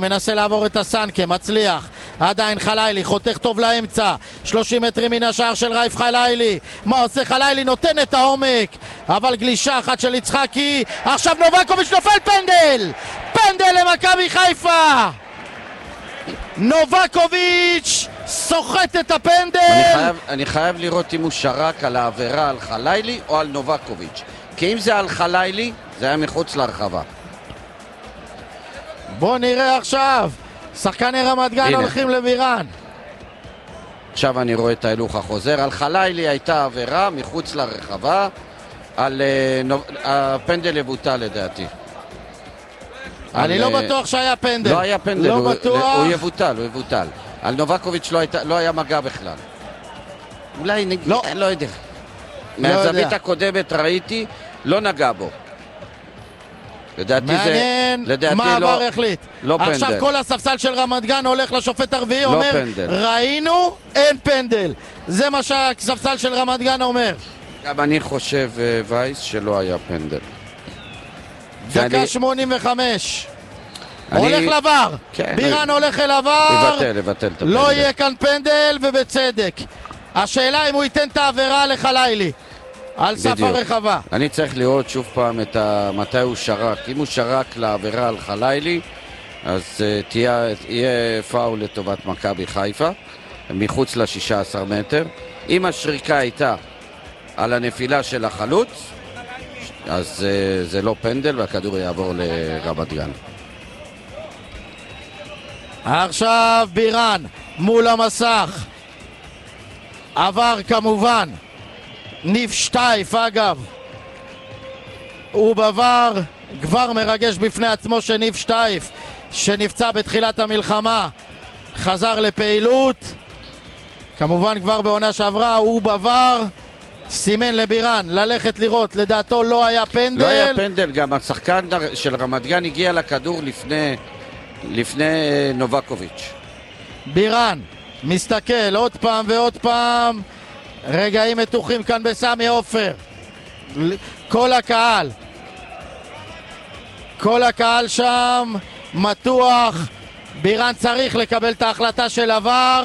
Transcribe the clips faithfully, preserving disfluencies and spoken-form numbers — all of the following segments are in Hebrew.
מנסה לעבור את הסנקה, מצליח. עדיין חלילי, חותך טוב לאמצע, שלושים מטרים מן השער של רייף חלילי. מה עושה חלילי? נותן את העומק, אבל גלישה אחת של יצחקי. עכשיו נובקוביץ' נופל, פנדל! פנדל למכבי חיפה! נובקוביץ' סוחט את הפנדל. אני חייב, אני חייב לראות אם הוא שרק על העבירה על חלילי או על נובקוביץ', כי אם זה על חלילי זה היה מחוץ לרחבה. בוא נראה עכשיו, שחקני רמת גן הולכים לבירן. עכשיו אני רואה את ההילוך החוזר. על חלילי הייתה עבירה מחוץ לרחבה, על uh, הפנדל יבוטל לדעתי. אני על, לא בטוח שהיה פנדל. לא היה פנדל, לא הוא, בטוח. הוא יבוטל, הוא יבוטל. על נובקוביץ' לא, הייתה, לא היה מגע בכלל. אולי נגיד, לא, לא יודע. לא מהזווית יודע. הקודמת ראיתי, לא נגע בו. לדעתי מעניין זה, לדעתי מה לא, עבר החליט. לא פנדל. עכשיו כל הספסל של רמת גן הולך לשופט הרביעי, לא אומר פנדל. ראינו, אין פנדל. זה מה שהספסל של רמת גן אומר. גם אני חושב וייס שלא היה פנדל. דקה ואני... שמונים וחמש. אני... הולך לבר. כן, בירן אני... הולך אל עבר. לבטל, לבטל את הפנדל. לא יהיה כאן פנדל, ובצדק. השאלה אם הוא ייתן את העבירה לחלילי על סף הרחבה. אני צריך לראות שוב פעם את ה... מתי הוא שרק. אם הוא שרק לעבירה על חלילי, אז uh, תהיה, יהיה פאול לטובת מכבי חיפה, מחוץ ל-שישה עשר מטר. אם השריקה הייתה על הנפילה של החלוץ, אז uh, זה לא פנדל והכדור יעבור לרמת גן. עכשיו בירן מול המסך. עבר כמובן ניב שטייף, אגב הוא בעבר כבר מרגש בפני עצמו שניב שטייף שנפצע בתחילת המלחמה חזר לפעילות, כמובן כבר בעונה שעברה. הוא בעבר סימן לבירן ללכת לראות, לדעתו לא היה פנדל. לא היה פנדל, גם השחקן של רמת גן הגיע לכדור לפני לפני נובקוביץ'. בירן מסתכל עוד פעם ועוד פעם, רגעים מתוחים כאן בסמי עופר. כל הקהל כל הקהל שם מתוח. בירן צריך לקבל את ההחלטה של עבר,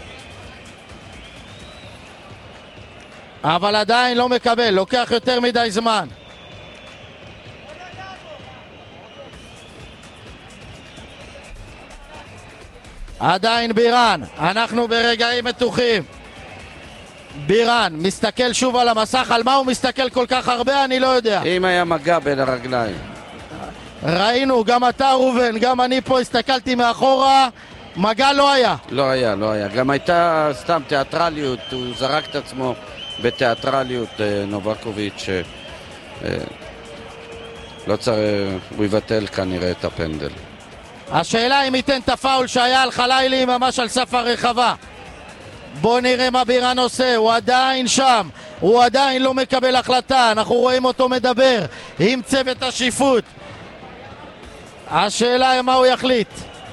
אבל עדיין לא מקבל, לוקח יותר מדי זמן. עדיין בירן, אנחנו ברגעים מתוחים. בירן מסתכל שוב על המסך, על מה הוא מסתכל כל כך הרבה אני לא יודע. אם היה מגע בין הרגליים. ראינו, גם אתה ראובן, גם אני פה הסתכלתי מאחורה, מגע לא היה. לא היה, לא היה. גם הייתה סתם תיאטרליות, הוא זרק את עצמו בתיאטרליות, נובקוביץ'. לא צריך, הוא יבטל כנראה את הפנדל. השאלה אם ייתן את הפאול שהיה על חלילי ממש על סף הרחבה. בוא נראה מה בירן עושה, הוא עדיין שם, הוא עדיין לא מקבל החלטה, אנחנו רואים אותו מדבר עם צוות השיפוט. השאלה היא מה הוא יחליט.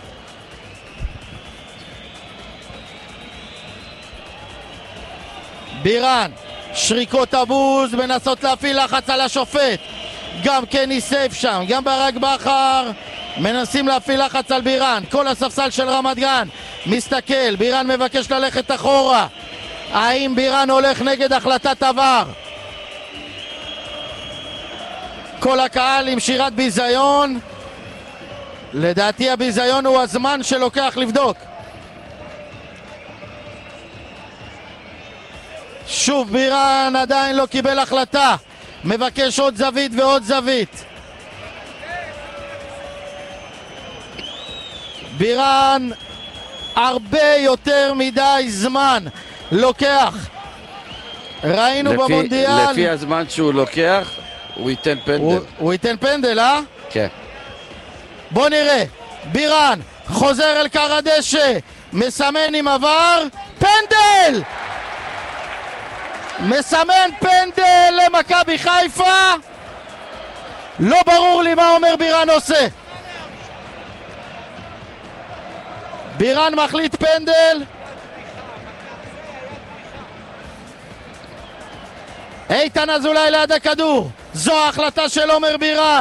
בירן, שריקות הבוז, מנסות להפעיל לחץ על השופט. גם קני סייף שם, גם ברק בכר מנסים להפעיל לחץ על בירן. כל הספסל של רמת גן מסתכל, בירן מבקש ללכת אחורה. האם בירן הולך נגד החלטת עבר? כל הקהל עם שירת ביזיון. לדעתי הביזיון הוא הזמן שלוקח לבדוק. שוב בירן עדיין לא קיבל החלטה, מבקש עוד זווית ועוד זווית. בירן הרבה יותר מדי זמן לוקח. ראינו לפי, במונדיאל, לפי הזמן שהוא לוקח הוא ייתן פנדל. הוא, הוא ייתן פנדל, אה? כן. בוא נראה, בירן חוזר אל קר הדשא, מסמן עם עבר, פנדל! מסמן פנדל למכבי חיפה. לא ברור לי מה אומר בירן עושה. בירן מחליט פנדל. איתן אזולאי ליד הכדור, זו ההחלטה של עומר בירן.